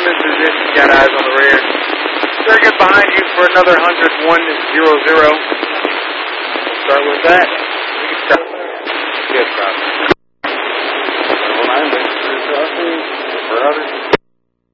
in position. Got eyes on the rear. Circuit behind you for another 100, 100. We'll start with that. We can start. Good,